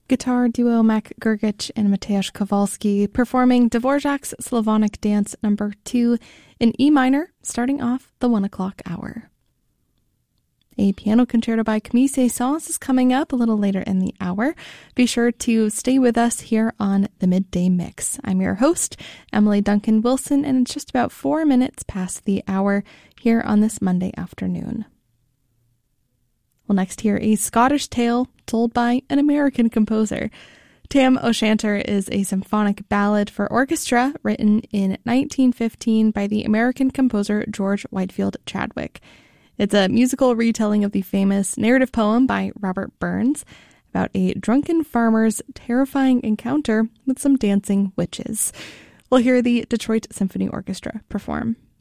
guitar duo Mac Gergich and Mateusz Kowalski performing Dvorak's Slavonic Dance No. 2 in E minor, starting off the 1 o'clock hour. A piano concerto by Camille Saint-Saëns is coming up a little later in the hour. Be sure to stay with us here on the Midday Mix. I'm your host, Emily Duncan Wilson, and it's just about 4 minutes past the hour here on this Monday afternoon. We'll next hear a Scottish tale told by an American composer. Tam O'Shanter is a symphonic ballad for orchestra written in 1915 by the American composer George Whitefield Chadwick. It's a musical retelling of the famous narrative poem by Robert Burns about a drunken farmer's terrifying encounter with some dancing witches. We'll hear the Detroit Symphony Orchestra perform.